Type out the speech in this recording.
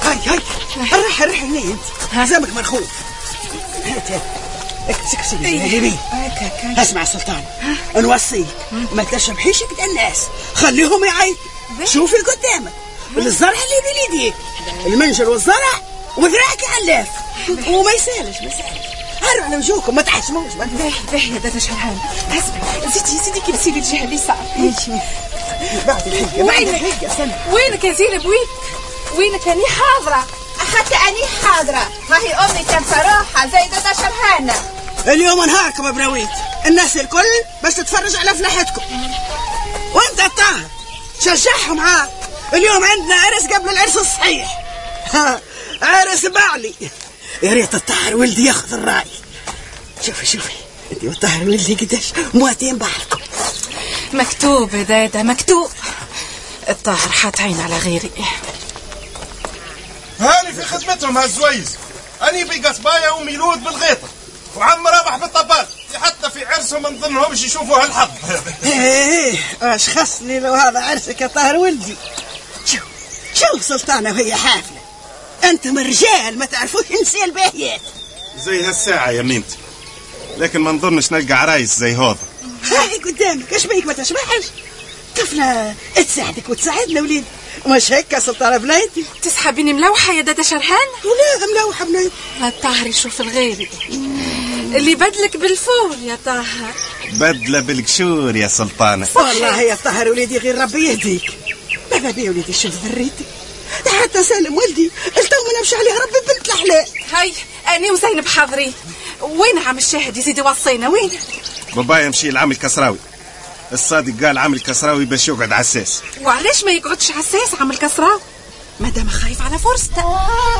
هاي رح هنا انت زمك مرخوف. اكسكسي اليمين. اسمع يا سلطان، نوصيك ما تشبحيش كده الناس، خليهم يعيطوا. شوفي قدامك الزرع اللي بين يديك، المنجل والزرع وذراعك علاف، وما يسالش هروا على وجوهكم ما تحشموش. باهي يا دادا شرهان. اسمع زيدي كي تسيري الجهه اليسار. بعد الحقه استنى. وينك يا زينب؟ وينك؟ اني حاضره. حتى اني حاضره. هاي امي كانت صراحه زي دادا شرهانه. اليوم نهاركم يا بنويت، الناس الكل بس تتفرج على فلاحتكم. وانت الطاهر شجعهم معاك. اليوم عندنا عرس قبل العرس الصحيح. عرس بعلي. يا ريت الطاهر ولدي ياخذ الراي. شوفي انت والطاهر ولدي قداش مواتين بعضكم. مكتوب يا دادا مكتوب. الطاهر حاط عين على غيري. هاني في خدمتهم هالزويز. اني بقصبايا وميلود بالغيطه، وعم رابح بالطباخ. حتى في عرسهم ما نظنهمش يشوفوا هالحظ. ايه اش خصني لو هذا عرسك يا طاهر ولدي. شوف سلطانه وهي حافله، انتم الرجال ما تعرفوش نسي الباهيات. زي هالساعه يا ميمتي، لكن ما نظنش نلقى عرايس زي هذا. هاي قدامك، اش بيك ما تشبحش؟ طفله تساعدك وتساعدنا وليد، مش هيك يا سلطانه بنيتي؟ تسحبيني ملوحه يا دادا شرهان؟ ولا ملوحه بنيتي؟ الطاهر يشوف الغيري اللي بدلك بالفول يا طاهر. بدله بالقشور يا سلطانه. والله يا طاهر وليدي غير ربي يهديك. بابا بيه وليدي شوف ذريتك، حتى سالم ولدي التو ما نمشي عليه ربي بنت الحلال. هاي اني وزينب حاضرين. وين عم الشاهد يزيد يوصينا؟ وين بابا يمشي لعم الكسراوي. الصادق قال عم الكسراوي باش يقعد عساس. وعلاش ما يقعدش عساس عم الكسراوي؟ مادام خايف على فرصته.